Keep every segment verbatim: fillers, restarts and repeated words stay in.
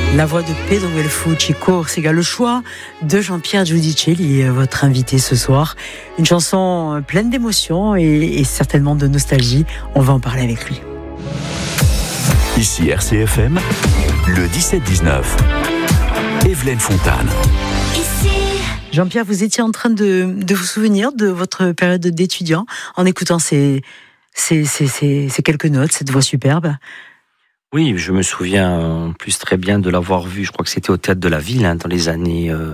La voix de Pedro El Fuoco, c'est le choix de Jean-Pierre Giudicelli, votre invité ce soir. Une chanson pleine d'émotions et, et certainement de nostalgie. On va en parler avec lui. Ici R C F M, le dix-sept dix-neuf. Evelyne Fontane. Ici. Jean-Pierre, vous étiez en train de, de vous souvenir de votre période d'étudiant en écoutant ces, ces, ces, ces, ces quelques notes, cette voix superbe. Oui, je me souviens en plus très bien de l'avoir vu, je crois que c'était au Théâtre de la Ville, hein, dans les années euh,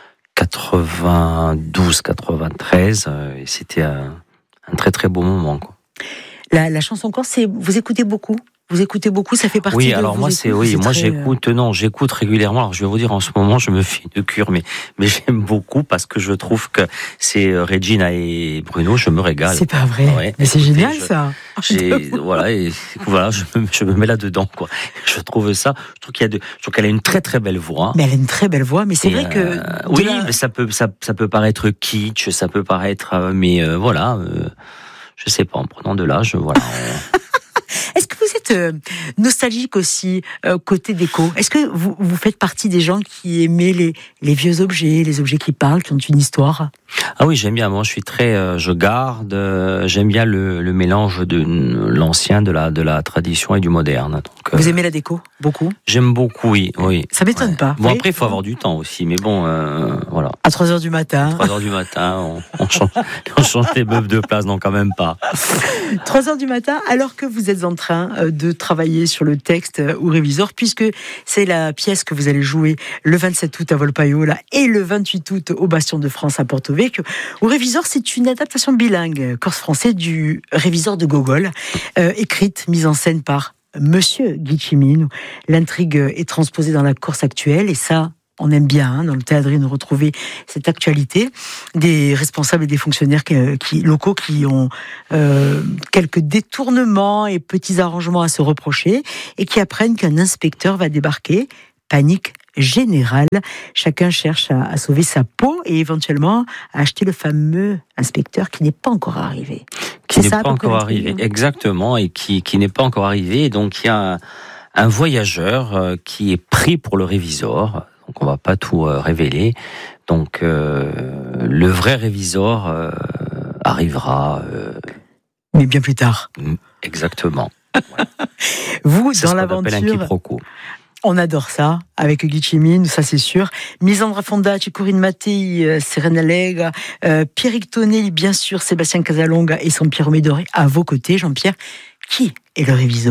quatre-vingt-douze quatre-vingt-treize, euh, et c'était un, un très très beau moment, quoi. La, la chanson corse, c'est, vous écoutez beaucoup Vous écoutez beaucoup, ça fait partie oui, de... Oui, alors moi, c'est, oui, moi très... j'écoute, non, j'écoute régulièrement. Alors je vais vous dire, en ce moment, je me fais une cure, mais, mais j'aime beaucoup parce que je trouve que c'est Regina et Bruno, je me régale. C'est pas vrai, ouais, mais c'est écoutez, génial je, ça. J'ai, voilà, et voilà, je me, je me mets là-dedans, quoi. Je trouve ça, je trouve qu'il y a de, je trouve qu'elle a une très très belle voix. Mais elle a une très belle voix, mais c'est et vrai euh, que... Oui, la... mais ça peut, ça, ça peut paraître kitsch, ça peut paraître, mais euh, voilà, euh, je sais pas, en prenant de l'âge, voilà. On... Est-ce que vous êtes euh, nostalgique aussi euh, côté déco ? Est-ce que vous, vous faites partie des gens qui aimaient les, les vieux objets, les objets qui parlent, qui ont une histoire ? Ah oui, j'aime bien. Moi, je suis très, euh, je garde. Euh, j'aime bien le, le mélange de l'ancien, de la, de la tradition et du moderne. Donc, vous euh, aimez la déco beaucoup ? J'aime beaucoup, oui, oui. Ça m'étonne ouais. pas. Bon, oui. Après, il faut avoir du temps aussi, mais bon, euh, voilà. À trois heures du matin. À trois heures du matin, on, on change, on change les meubles de place, non, quand même pas. trois heures du matin, alors que vous êtes en train de travailler sur le texte ou révisor, puisque c'est la pièce que vous allez jouer le vingt-sept août à Volpaiola et le vingt-huit août au Bastion de France à Porto Vecchio. Au Révisor, c'est une adaptation bilingue corse-français du Révisor de Gogol, euh, écrite, mise en scène par Monsieur Guiccimin. L'intrigue est transposée dans la Corse actuelle, et ça, on aime bien, hein, dans le théâtre, nous retrouver cette actualité des responsables et des fonctionnaires qui, qui, locaux qui ont euh, quelques détournements et petits arrangements à se reprocher et qui apprennent qu'un inspecteur va débarquer. Panique générale. Chacun cherche à, à sauver sa peau et éventuellement à acheter le fameux inspecteur qui n'est pas encore arrivé. Qui n'est ça, pas encore arrivé, exactement, et qui, qui n'est pas encore arrivé. Et donc il y a un, un voyageur euh, qui est pris pour le révisor. Donc on va pas tout euh, révéler. Donc euh, le vrai révisor euh, arrivera. Euh... Mais bien plus tard. Exactement. Voilà. Vous, c'est dans ce l'aventure. Un quiproquo. On adore ça, avec Guiccimin, ça c'est sûr. Misandra Fondacci, Corinne Mattei, Serena Lega, euh, Pierrick Tonelli, bien sûr, Sébastien Casalonga et son Pierre Médoré à vos côtés, Jean-Pierre. Qui est le révisor ?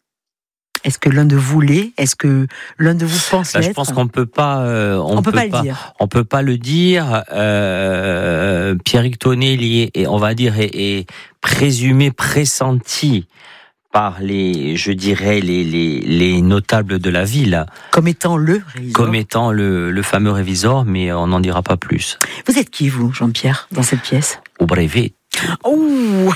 Est-ce que l'un de vous l'est ? Est-ce que l'un de vous pense Là, l'être ? Je pense qu'on peut pas, euh, on, on peut, peut pas, pas le dire. On peut pas le dire. Euh, Pierrick Tonelli est, on va dire, est, est présumé, pressenti par les, je dirais, les, les, les notables de la ville. Comme étant le révisor. Comme étant le, le fameux révisor, mais on n'en dira pas plus. Vous êtes qui, vous, Jean-Pierre, dans cette pièce ? Au brevet. Ouh.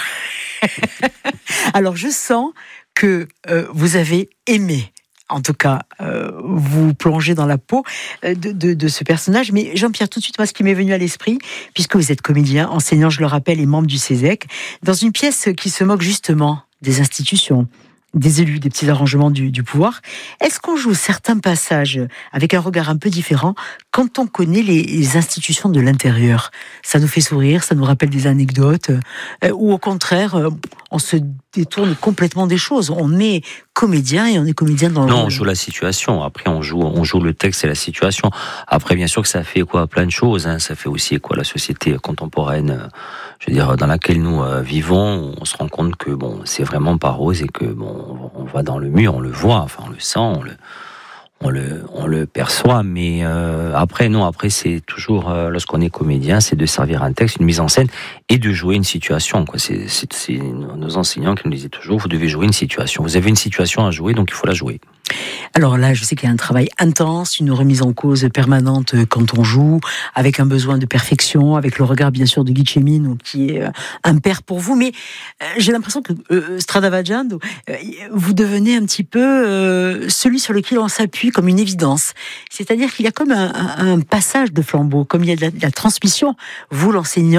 Alors, je sens que euh, vous avez aimé, en tout cas, euh, vous plonger dans la peau de, de, de ce personnage. Mais Jean-Pierre, tout de suite, moi, ce qui m'est venu à l'esprit, puisque vous êtes comédien, enseignant, je le rappelle, et membre du CESEC, dans une pièce qui se moque justement des institutions, des élus, des petits arrangements du, du pouvoir, est-ce qu'on joue certains passages avec un regard un peu différent quand on connaît les, les institutions de l'intérieur ? Ça nous fait sourire, ça nous rappelle des anecdotes, euh, ou au contraire, euh, on se détourne complètement des choses. On est comédien et on est comédien dans le... Non, on joue la situation. Après, on joue, on joue le texte et la situation. Après, bien sûr que ça fait quoi, plein de choses. Hein. Ça fait aussi quoi, la société contemporaine, je veux dire, dans laquelle nous euh, vivons. On se rend compte que bon, c'est vraiment pas rose et que bon, on va dans le mur, on le voit, enfin, on le sent, on le, on le, on le perçoit. Mais euh, après, non, après, c'est toujours euh, lorsqu'on est comédien, c'est de servir un texte, une mise en scène et de jouer une situation. Quoi. C'est, c'est, c'est nos enseignants qui nous disaient toujours, vous devez jouer une situation. Vous avez une situation à jouer, donc il faut la jouer. Alors là, je sais qu'il y a un travail intense, une remise en cause permanente quand on joue, avec un besoin de perfection, avec le regard bien sûr de Guiccimin, qui est un père pour vous. Mais j'ai l'impression que euh, Strada-Vaggiando, euh, vous devenez un petit peu euh, celui sur lequel on s'appuie comme une évidence. C'est-à-dire qu'il y a comme un, un, un passage de flambeau, comme il y a de la, de la transmission. Vous, l'enseignant,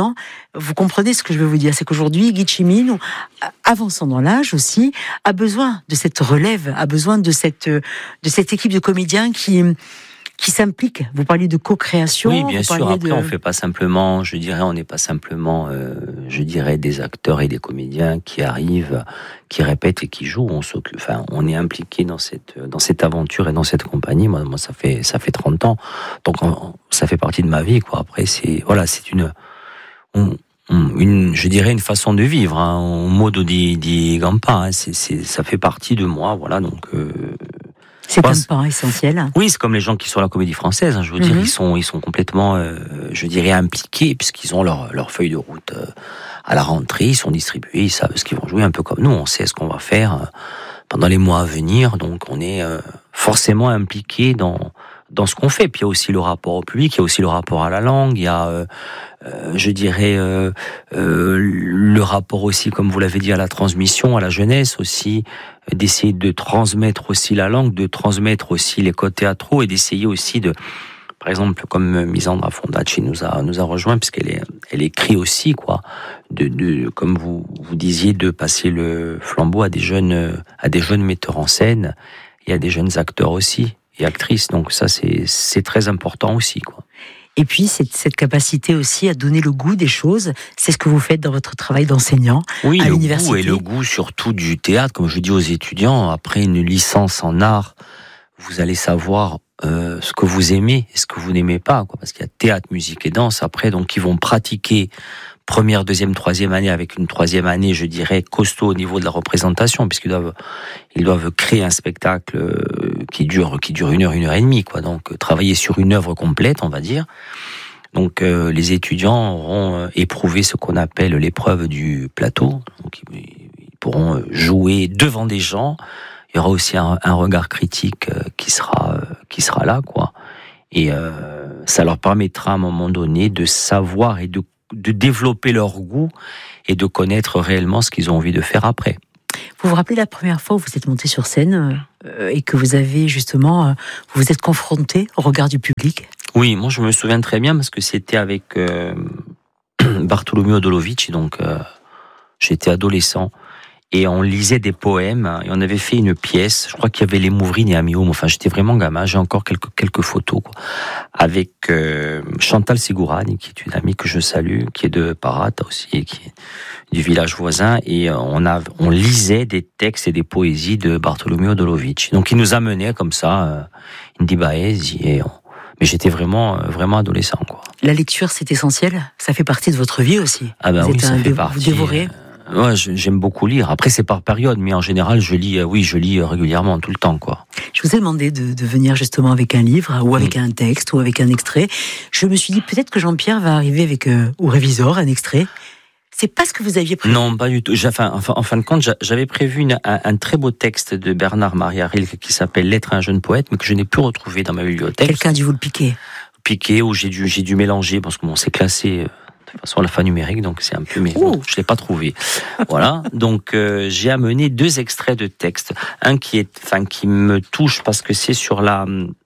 vous comprenez ce que je veux vous dire, c'est qu'aujourd'hui, Guy Chimine, avançant dans l'âge aussi, a besoin de cette relève, a besoin de cette, de cette équipe de comédiens qui... qui s'impliquent. Vous parliez de co-création. Oui, bien vous sûr. Après, de... on fait pas simplement, je dirais, on n'est pas simplement, euh, je dirais, des acteurs et des comédiens qui arrivent, qui répètent et qui jouent. On s'occupe, enfin, on est impliqué dans cette, dans cette aventure et dans cette compagnie. Moi, moi, ça fait, ça fait trente ans. Donc, on, ça fait partie de ma vie, quoi. Après, c'est, voilà, c'est une, on, on, une, je dirais, une façon de vivre, hein. En modo di, di gampa, hein. C'est, c'est, ça fait partie de moi, voilà. Donc, euh, C'est un point essentiel. Oui, c'est comme les gens qui sont à la Comédie Française. Hein, je veux mm-hmm. dire, ils sont, ils sont complètement, euh, je dirais, impliqués puisqu'ils ont leur, leur feuille de route euh, à la rentrée. Ils sont distribués, ils savent ce qu'ils vont jouer, un peu comme nous. On sait ce qu'on va faire euh, pendant les mois à venir. Donc, on est euh, forcément impliqué dans dans ce qu'on fait. Puis il y a aussi le rapport au public, il y a aussi le rapport à la langue. Il y a, euh, euh, je dirais, euh, euh, le rapport aussi, comme vous l'avez dit, à la transmission, à la jeunesse aussi. D'essayer de transmettre aussi la langue, de transmettre aussi les codes théâtraux et d'essayer aussi de, par exemple, comme Misandra Fondacci nous a nous a rejoint puisqu'elle est elle écrit aussi quoi, de, de comme vous vous disiez de passer le flambeau à des jeunes à des jeunes metteurs en scène et à des jeunes acteurs aussi et actrices. Donc ça c'est c'est très important aussi quoi. Et puis, cette, cette capacité aussi à donner le goût des choses, c'est ce que vous faites dans votre travail d'enseignant oui, à le l'université. Goût et le goût surtout du théâtre, comme je dis aux étudiants, après une licence en art, vous allez savoir euh, ce que vous aimez et ce que vous n'aimez pas, quoi, parce qu'il y a théâtre, musique et danse après, donc ils vont pratiquer première, deuxième, troisième année avec une troisième année, je dirais, costaud au niveau de la représentation, puisqu'ils doivent, ils doivent créer un spectacle qui dure, qui dure une heure, une heure et demie, quoi. Donc, travailler sur une œuvre complète, on va dire. Donc, euh, les étudiants auront éprouvé ce qu'on appelle l'épreuve du plateau. Donc, ils, ils pourront jouer devant des gens. Il y aura aussi un, un regard critique qui sera, qui sera là, quoi. Et euh, ça leur permettra à un moment donné de savoir et de de développer leur goût et de connaître réellement ce qu'ils ont envie de faire après. Vous vous rappelez la première fois où vous êtes monté sur scène euh, et que vous avez justement, euh, vous vous êtes confronté au regard du public ? Oui, moi je me souviens très bien parce que c'était avec euh, Bartholomew Odolovic, donc euh, j'étais adolescent et on lisait des poèmes et on avait fait une pièce, je crois qu'il y avait les Mouvrines et Amiom, enfin j'étais vraiment gamin, j'ai encore quelques, quelques photos quoi, avec euh, Chantal Ségourani qui est une amie que je salue, qui est de Parata aussi, et qui est du village voisin, et on, a, on lisait des textes et des poésies de Bartholomew Odolovic, donc il nous amenait comme ça, euh, Indi Baesi, et on... mais j'étais vraiment, vraiment adolescent quoi. La lecture c'est essentiel, ça fait partie de votre vie aussi. Ah ben vous oui, êtes ça un fait dé- partie. Vous dévorez euh... Ouais, j'aime beaucoup lire. Après, c'est par période, mais en général, je lis. Euh, oui, je lis régulièrement, tout le temps, quoi. Je vous ai demandé de, de venir justement avec un livre, ou avec mmh. un texte, ou avec un extrait. Je me suis dit peut-être que Jean-Pierre va arriver avec euh, ou Révisor, un extrait. C'est pas ce que vous aviez prévu. Non, pas du tout. Enfin, enfin, en fin de compte, j'avais prévu une, un, un très beau texte de Bernard Maria Rilke qui s'appelle Lettre à un jeune poète, mais que je n'ai plus retrouvé dans ma bibliothèque. Quelqu'un a dû vous le piquer. Piqué, où j'ai dû, j'ai dû mélanger parce que bon, c'est classé. De toute façon, alphanumérique, donc c'est un peu... Mais bon, je ne l'ai pas trouvé. Voilà, donc euh, j'ai amené deux extraits de texte. Un qui, est, enfin, qui me touche parce que c'est sur la...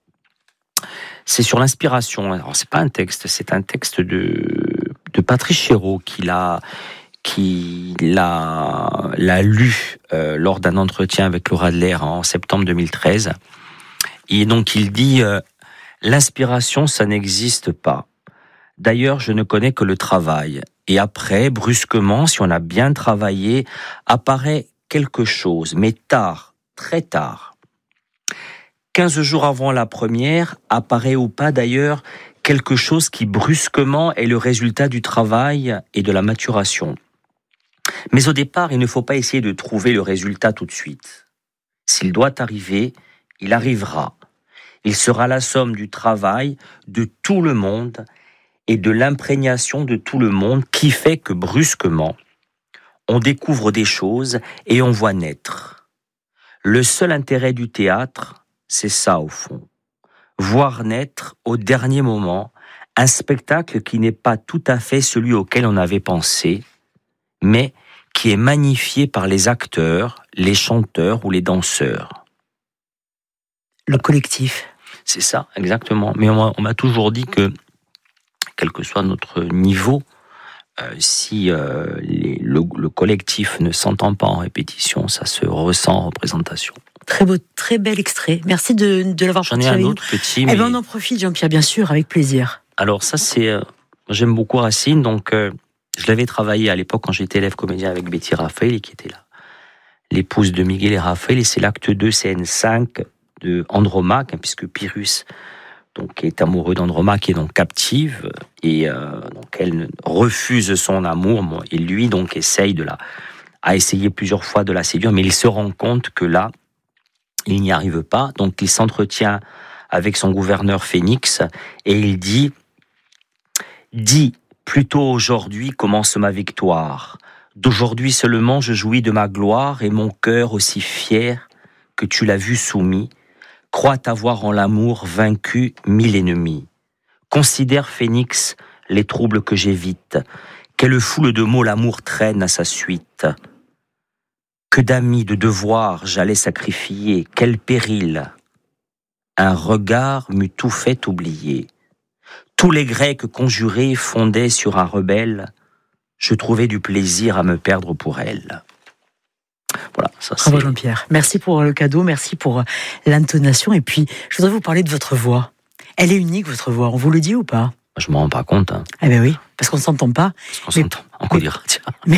C'est sur l'inspiration. Alors, c'est pas un texte, c'est un texte de, de Patrice Chéreau qui l'a, qui l'a, l'a lu euh, lors d'un entretien avec Laura Adler en septembre deux mille treize. Et donc, il dit euh, « L'inspiration, ça n'existe pas. D'ailleurs, je ne connais que le travail. Et après, brusquement, si on a bien travaillé, apparaît quelque chose, mais tard, très tard. Quinze jours avant la première, apparaît ou pas d'ailleurs quelque chose qui brusquement est le résultat du travail et de la maturation. Mais au départ, il ne faut pas essayer de trouver le résultat tout de suite. S'il doit arriver, il arrivera. Il sera la somme du travail de tout le monde et de l'imprégnation de tout le monde qui fait que brusquement, on découvre des choses et on voit naître. Le seul intérêt du théâtre, c'est ça au fond. Voir naître au dernier moment un spectacle qui n'est pas tout à fait celui auquel on avait pensé, mais qui est magnifié par les acteurs, les chanteurs ou les danseurs. Le collectif. C'est ça, exactement. Mais on m'a, on m'a toujours dit que quel que soit notre niveau, euh, si euh, les, le, le collectif ne s'entend pas en répétition, ça se ressent en représentation. Très beau, très bel extrait. Merci de, de l'avoir J'en ai un autre petit. Mais... Eh ben on en profite, Jean-Pierre, bien sûr, avec plaisir. Alors ça, c'est... Euh, j'aime beaucoup Racine, donc euh, je l'avais travaillé à l'époque quand j'étais élève comédien avec Betty Raphaël, qui était là, l'épouse de Miguel et Raphaël, et c'est l'acte deux, scène cinq de Andromaque, hein, puisque Pyrrhus donc, est amoureux d'Andromaque, qui est donc captive, et euh, donc elle refuse son amour, bon, et lui donc essaye de la... a essayé plusieurs fois de la séduire, mais il se rend compte que là, il n'y arrive pas, donc il s'entretient avec son gouverneur Phénix, et il dit « Dis, plutôt aujourd'hui commence ma victoire. D'aujourd'hui seulement je jouis de ma gloire, et mon cœur aussi fier que tu l'as vu soumis, croit avoir en l'amour vaincu mille ennemis. Considère, Phénix, les troubles que j'évite, quelle foule de mots l'amour traîne à sa suite. Que d'amis, de devoirs j'allais sacrifier, quel péril. Un regard m'eût tout fait oublier. Tous les Grecs conjurés fondaient sur un rebelle, je trouvais du plaisir à me perdre pour elle. » Voilà, ça c'est... Bravo Jean-Pierre, merci pour le cadeau, merci pour l'intonation, et puis je voudrais vous parler de votre voix. Elle est unique, votre voix, on vous le dit ou pas ? Je m'en rends pas compte. Hein. Eh bien oui, parce qu'on ne s'entend pas. Parce qu'on mais... s'entend, on peut dire, tiens. Mais...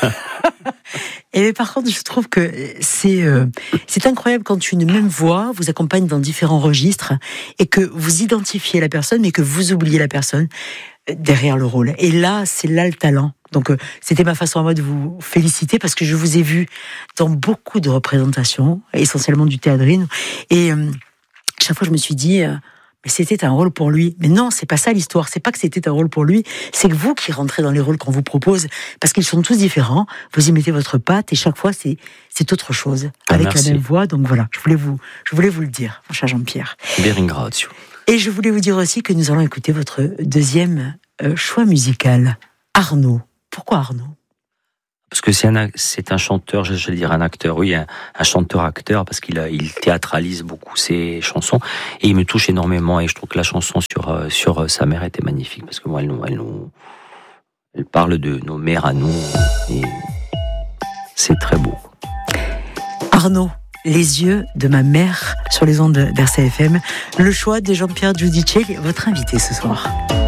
Et par contre, je trouve que c'est, euh, c'est incroyable quand une même voix vous accompagne dans différents registres et que vous identifiez la personne, mais que vous oubliez la personne derrière le rôle. Et là, c'est là le talent. Donc, euh, c'était ma façon à moi de vous féliciter parce que je vous ai vu dans beaucoup de représentations, essentiellement du théâtrine. Et euh, chaque fois, je me suis dit... Euh, mais c'était un rôle pour lui. Mais non, c'est pas ça l'histoire. C'est pas que c'était un rôle pour lui. C'est que vous qui rentrez dans les rôles qu'on vous propose, parce qu'ils sont tous différents. Vous y mettez votre patte et chaque fois c'est c'est autre chose ah, avec merci. La même voix. Donc voilà, je voulais vous je voulais vous le dire, mon cher Jean-Pierre. Et je voulais vous dire aussi que nous allons écouter votre deuxième euh, choix musical, Arnaud. Pourquoi Arnaud ? Parce que c'est un, c'est un chanteur, je vais dire un acteur, oui, un, un chanteur-acteur, parce qu'il il théâtralise beaucoup ses chansons, et il me touche énormément, et je trouve que la chanson sur, sur sa mère était magnifique, parce que moi, elle, nous, elle, nous, elle parle de nos mères à nous, et c'est très beau. Arnaud, les yeux de ma mère sur les ondes d'R C F M, le choix de Jean-Pierre Giudicelli, votre invité ce soir.